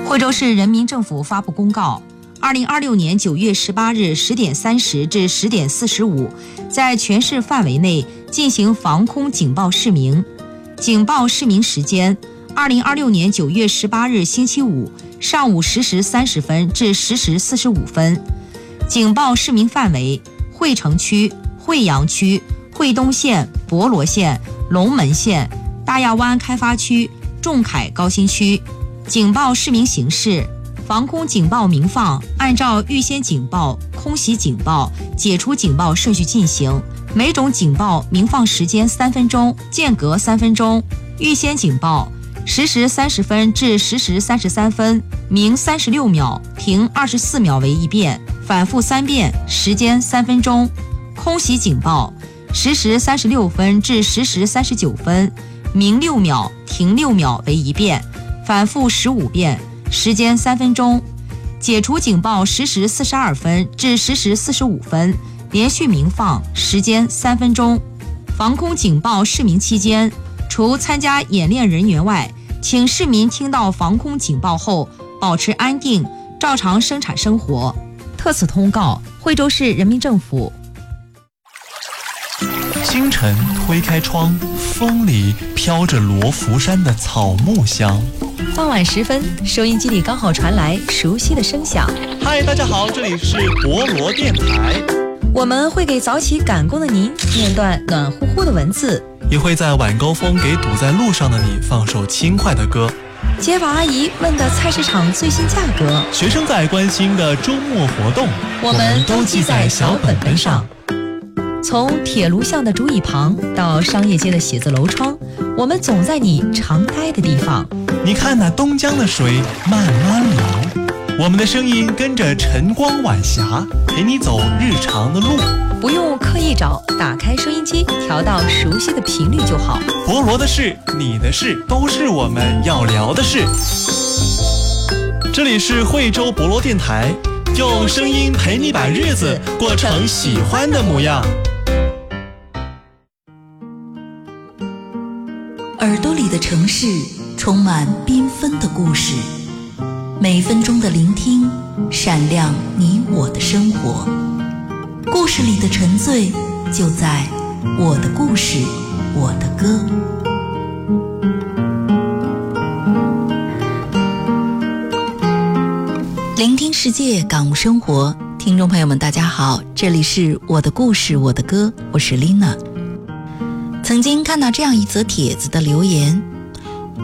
惠州市人民政府发布公告，2026年9月18日10点30至10点45，在全市范围内进行防空警报示明。警报示明时间：2026年9月18日星期五上午10时30分至10时45分。警报示明范围：惠城区、惠阳区、惠东县、博罗县、龙门县、大亚湾开发区、仲恺高新区。警报示明形式：防空警报鸣放按照预先警报、空袭警报、解除警报顺序进行，每种警报鸣放时间3分钟，间隔3分钟。预先警报10时30分至10时33分，鸣36秒，停24秒为一遍，反复3遍，时间3分钟。空袭警报10时36分至10时39分，鸣6秒，停6秒为一遍，反复15遍，时间3分钟。解除警报10时42分至10时45分，连续鸣放，时间3分钟。防空警报示明期间，除参加演练人员外，请市民听到防空警报后保持安定，照常生产生活。特此通告，惠州市人民政府。 清晨推开窗，风里飘着罗浮山的草木香。 傍晚时分，收音机里刚好传来熟悉的声响。 嗨，大家好，这里是博罗电台。 我们会给早起赶工的您念段暖乎乎的文字， 也会在晚高峰给堵在路上的你放首轻快的歌。 街坊阿姨问的菜市场最新价格， 学生在关心的周末活动， 我们都记在小本本上。从铁炉巷的竹椅旁到商业街的写字楼窗，我们总在你常待的地方。 你看那东江的水慢慢流，我们的声音跟着晨光晚霞，陪你走日常的路。 不用刻意找，打开收音机，调到熟悉的频率就好。 博罗的事，你的事，都是我们要聊的事。这里是惠州博罗电台，用声音陪你把日子过成喜欢的模样。 耳朵里的城市充满缤纷的故事，每分钟的聆听闪亮你我的生活。故事里的沉醉就在我的故事我的歌。聆听世界，感悟生活。听众朋友们大家好，这里是我的故事我的歌，我是 Lina。曾经看到这样一则帖子的留言，